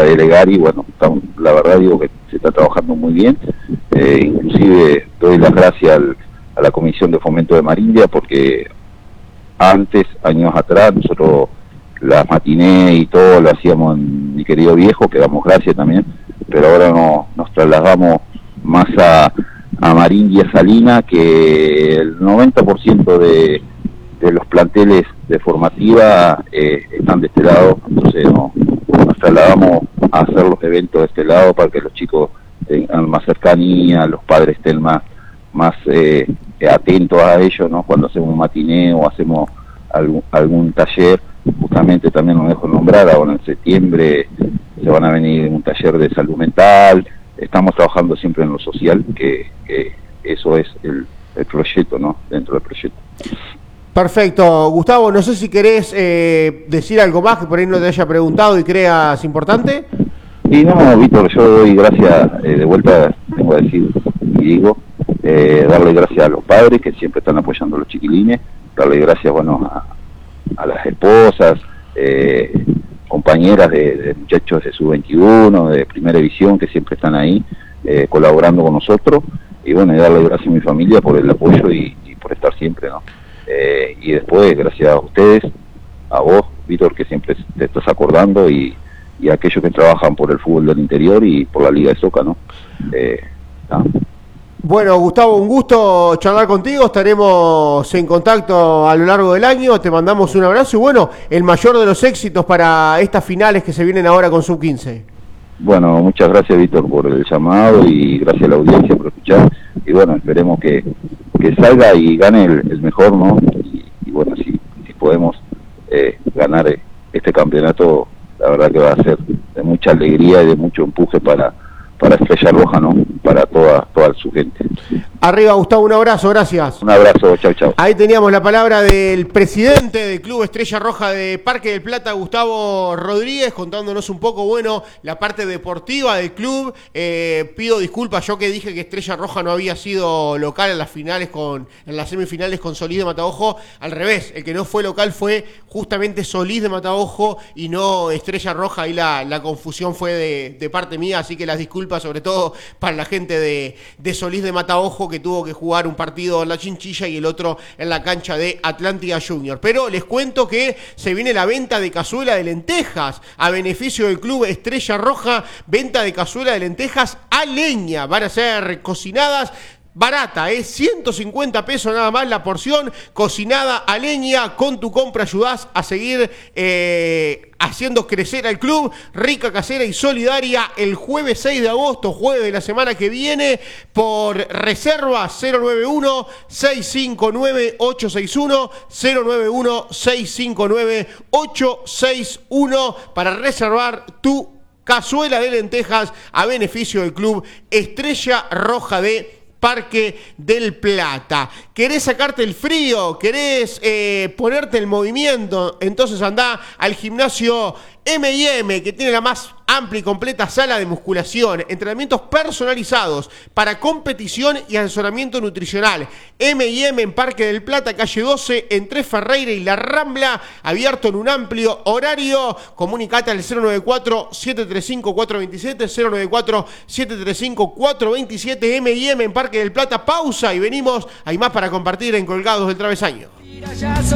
delegar y bueno, la verdad digo que se está trabajando muy bien. Inclusive doy las gracias a la Comisión de Fomento de Marindia, porque antes, años atrás, nosotros las matinés y todo lo hacíamos en Mi Querido Viejo, que damos gracias también, pero ahora nos trasladamos más a Marindia Salina, que el 90% de los planteles de formativa están de este lado, entonces nos trasladamos a hacer los eventos de este lado para que los chicos tengan más cercanía, los padres estén más atentos a ellos, ¿no? Cuando hacemos un matiné o hacemos algún taller, justamente también nos dejo nombrar, ahora en septiembre se van a venir un taller de salud mental. Estamos trabajando siempre en lo social, que eso es el proyecto, ¿no? Dentro del proyecto. Perfecto. Gustavo, no sé si querés decir algo más que por ahí no te haya preguntado y creas importante. Y no, Víctor, yo doy gracias, de vuelta tengo a decir y digo, darle gracias a los padres que siempre están apoyando a los chiquilines, darle gracias, bueno, a las esposas, compañeras de muchachos de sub-21, de primera división, que siempre están ahí colaborando con nosotros, y bueno, y darle gracias a mi familia por el apoyo y por estar siempre, ¿no? Y después, gracias a ustedes, a vos, Víctor, que siempre te estás acordando, y a aquellos que trabajan por el fútbol del interior y por la Liga de Soca, ¿no? Bueno, Gustavo, un gusto charlar contigo, estaremos en contacto a lo largo del año, te mandamos un abrazo y bueno, el mayor de los éxitos para estas finales que se vienen ahora con Sub-15. Bueno, muchas gracias, Víctor, por el llamado, y gracias a la audiencia por escuchar, y bueno, esperemos que salga y gane el mejor, ¿no? Y bueno, si podemos ganar este campeonato, la verdad que va a ser de mucha alegría y de mucho empuje para Estrella Roja, ¿no? Para toda su gente. Arriba, Gustavo, un abrazo, gracias. Un abrazo, chau, chau. Ahí teníamos la palabra del presidente del Club Estrella Roja de Parque del Plata, Gustavo Rodríguez, contándonos un poco, bueno, la parte deportiva del club. Pido disculpas, yo que dije que Estrella Roja no había sido local en las semifinales con Solís de Mataojo. Al revés, el que no fue local fue justamente Solís de Mataojo y no Estrella Roja, y la confusión fue de parte mía, así que las disculpas sobre todo para la gente de Solís de Mataojo, que tuvo que jugar un partido en la Chinchilla y el otro en la cancha de Atlántida Junior. Pero les cuento que se viene la venta de cazuela de lentejas a beneficio del Club Estrella Roja, venta de cazuela de lentejas a leña, van a ser cocinadas barata, 150 pesos nada más la porción, cocinada a leña. Con tu compra ayudás a seguir haciendo crecer al club. Rica, casera y solidaria. El jueves 6 de agosto, jueves de la semana que viene, por reserva 091-659-861, 091-659-861, para reservar tu cazuela de lentejas a beneficio del Club Estrella Roja de Parque del Plata. ¿Querés sacarte el frío? ¿Querés ponerte en movimiento? Entonces andá al gimnasio M&M, que tiene la más amplia y completa sala de musculación, entrenamientos personalizados para competición y asesoramiento nutricional. M&M en Parque del Plata, calle 12, entre Ferreira y La Rambla, abierto en un amplio horario. Comunicate al 094-735-427, 094-735-427, M&M en Parque del Plata. Pausa y venimos, hay más para compartir en Colgados del Travesaño.